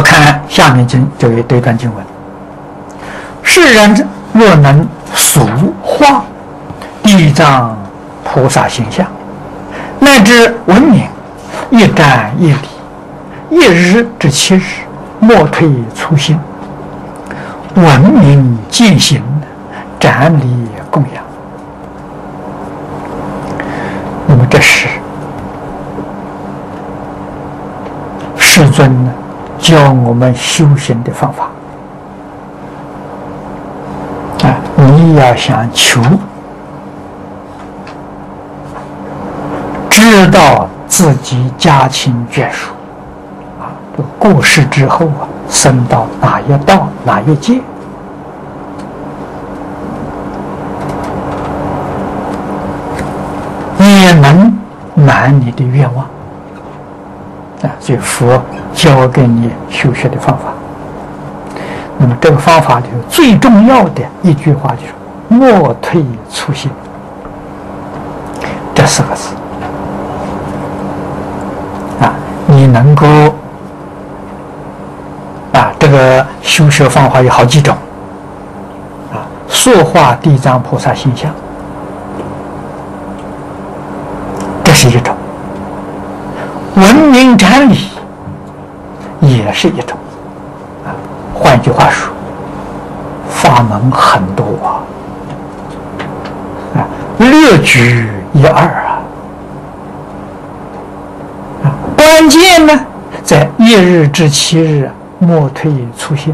们看下面这段经文：世人若能俗化地藏菩萨形象，乃至文明，一瞻一礼，一日之7日，莫退初心，闻名见行，瞻礼供养。那么这是世尊呢教我们修行的方法啊！你要想求知道自己家亲眷属啊，过世之后啊，升到哪一道哪一界，也能满你的愿望啊！所以佛教给你修学的方法。那么这个方法里最重要的一句话就是“莫退初心”，这4个字啊，你能够啊，这个修学方法有好几种啊，塑化地藏菩萨形象，这是一种；闻名瞻礼也是一种啊。换句话说，法门很多啊，略举一二啊。关键呢，在1日至7日，莫退初心。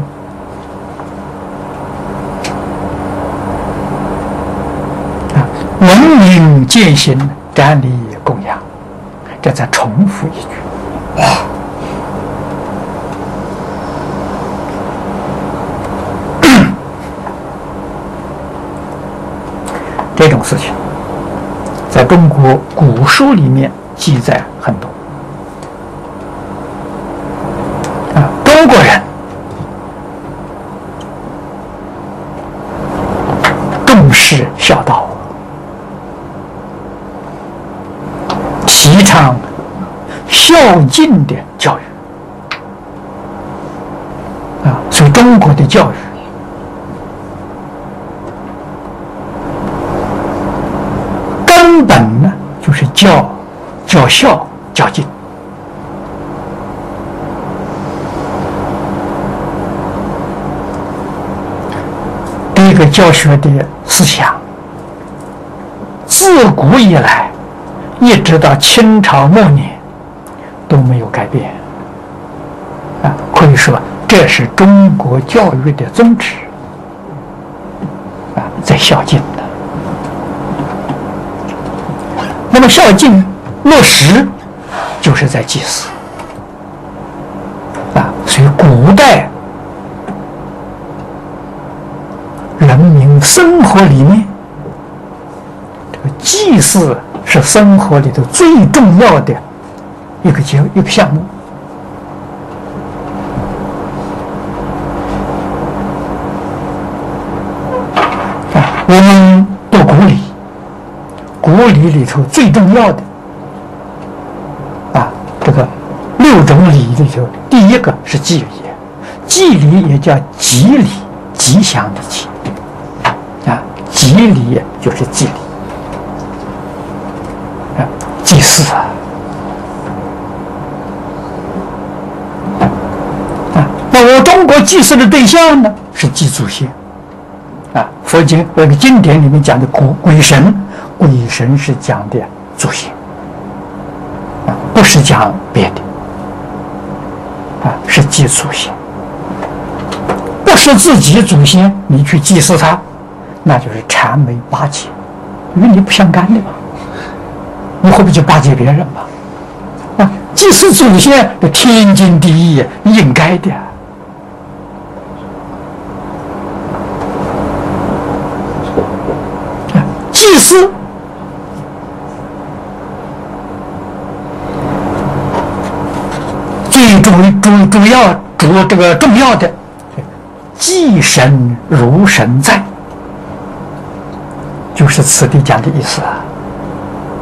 啊，闻名见行，瞻礼供养，这再重复一句。这种事情在中国古书里面记载很多啊。中国人重视孝道，提倡孝敬的教育啊，所以中国的教育根本呢，就是教孝教敬。这个教学的思想，自古以来，一直到清朝末年都没有改变啊，可以说这是中国教育的宗旨啊，在孝敬的。那么孝敬落实就是在祭祀啊，所以古代人民生活里面，这个祭祀是生活里头最重要的一个项目啊。我们读古礼，古礼里头最重要的啊，这个6种礼里头，第一个是祭礼，祭礼也叫吉礼，吉祥的吉啊，吉礼就是祭礼啊，祭祀啊。那我中国祭祀的对象呢，是祭祖先啊。佛经那个经典里面讲的鬼神，鬼神是讲的祖先啊，不是讲别的啊，是祭祖先。不是自己祖先，你去祭祀他，那就是谄媚巴结，与你不相干的嘛。你会不会去巴结别人嘛？啊，祭祀祖先的天经地义，应该的。祭祀最重要的，祭神如神在，就是此地讲的意思啊。